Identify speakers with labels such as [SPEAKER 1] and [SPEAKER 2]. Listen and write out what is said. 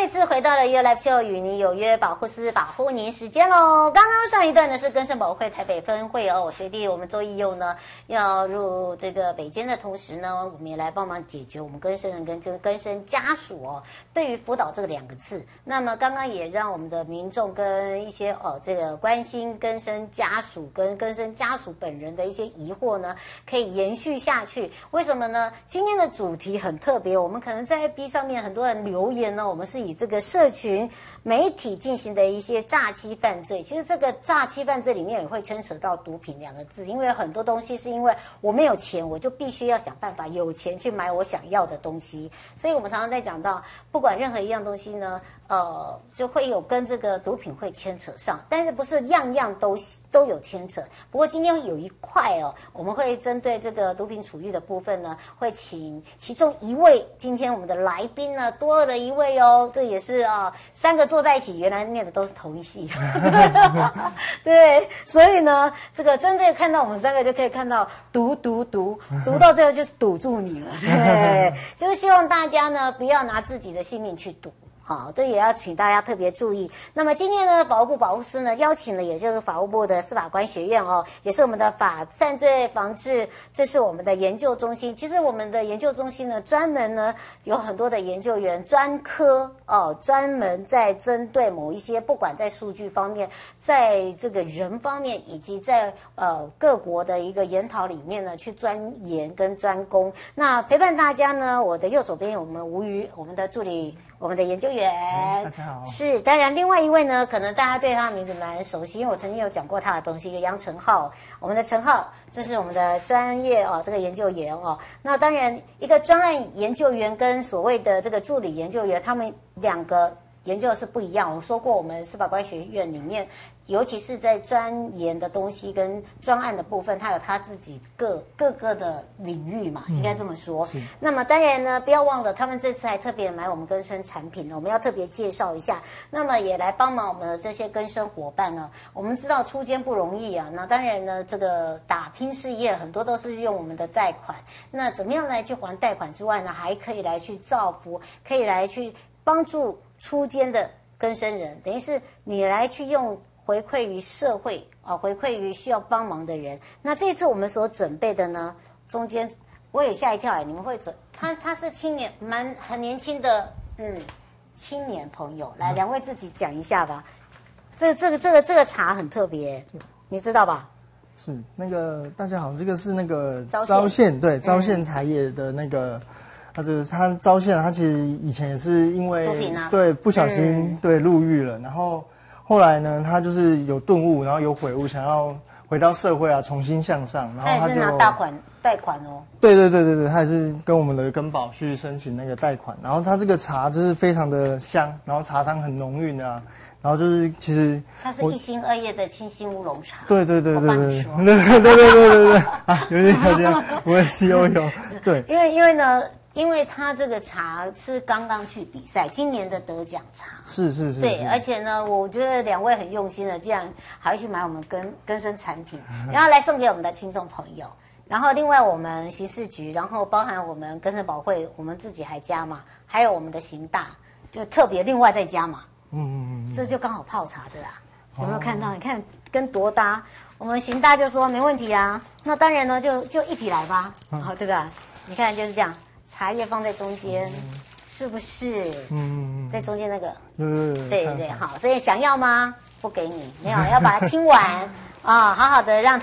[SPEAKER 1] 再次回到了 You Live Show 与你有约保护司保护您时间喽。刚刚上一段呢是更生保护会台北分会哦，学弟我们周一佑呢要入这个北监的同时呢，我们也来帮忙解决我们更生人跟这个更生家属哦对于辅导这个2个字。那么刚刚也让我们的民众跟一些这个关心更生家属跟更生家属本人的一些疑惑呢，可以延续下去。为什么呢？今天的主题很特别，我们可能在 FB 上面很多人留言呢，我们是以这个社群媒体进行的一些诈欺犯罪。其实这个诈欺犯罪里面也会牵扯到毒品2个字，因为很多东西是因为我没有钱，我就必须要想办法有钱去买我想要的东西。所以我们常常在讲到，不管任何一样东西呢，就会有跟这个毒品会牵扯上，但是不是样样都有牵扯。不过今天有一块我们会针对这个毒品处遇的部分呢，会请其中一位今天我们的来宾呢多了一位哦，这也是3个坐在一起，原来念的都是同一系，对，所以呢，这个针对看到我们3个就可以看到读到最后就是堵住你了，对，就是希望大家呢不要拿自己的性命去赌。好，这也要请大家特别注意。那么今天呢，法务部保护司呢邀请了，也就是法务部的司法官学院也是我们的犯罪防治，这是我们的研究中心。其实我们的研究中心呢，专门呢有很多的研究员专科专门在针对某一些，不管在数据方面，在这个人方面，以及在各国的一个研讨里面呢，去钻研跟专攻。那陪伴大家呢，我的右手边有我们吴瑜，我们的助理。我们的研究员，
[SPEAKER 2] 大家好。
[SPEAKER 1] 是，当然另外一位呢，可能大家对他的名字蛮熟悉，因为我曾经有讲过他的东西，一个杨成浩，我们的成浩，这是我们的专业这个研究员那当然，一个专案研究员跟所谓的这个助理研究员，他们2个研究是不一样。我说过，我们司法官学院里面，尤其是在专研的东西跟专案的部分，它有它自己各个的领域嘛，应该这么说。那么当然呢，不要忘了，他们这次还特别买我们更生产品呢，我们要特别介绍一下。那么也来帮忙我们的这些更生伙伴呢。我们知道出监不容易啊，那当然呢，这个打拼事业很多都是用我们的贷款。那怎么样来去还贷款之外呢，还可以来去造福，可以来去帮助出监的更生人，等于是你来去用。回馈于社会回馈于需要帮忙的人。那这次我们所准备的呢，中间我也吓一跳你们会他是青年，很年轻的青年朋友，来2位自己讲一下吧。这个茶很特别，你知道吧？
[SPEAKER 2] 是那个大家好，这个是那个昭县，对，昭县茶叶的那个。他昭县，他其实以前也是因为对不小心对入狱了，然后后来呢，他就是有顿悟，然后有悔悟，想要回到社会重新向上，然后他就
[SPEAKER 1] 拿贷款
[SPEAKER 2] 对，他也是跟我们的根保去申请那个贷款，然后他这个茶就是非常的香，然后茶汤很浓郁然后就是其实
[SPEAKER 1] 它是1心2叶的清新乌龙茶。
[SPEAKER 2] 对，对，有点我也是有对，
[SPEAKER 1] 因为他这个茶是刚刚去比赛，今年的得奖茶
[SPEAKER 2] 是
[SPEAKER 1] 对，而且呢，我觉得2位很用心的，这样还会去买我们更生产品，然后来送给我们的听众朋友。然后另外我们刑事局，然后包含我们更生保会，我们自己还加码，还有我们的刑大，就特别另外再加码。这就刚好泡茶的啦，有没有看到？你看跟多搭，我们刑大就说没问题啊，那当然呢就一起来吧，对吧？你看就是这样。茶叶放在中间，是不是？在中间那个，对，好，所以想要吗？不给你，没有，要把它听完好好的让。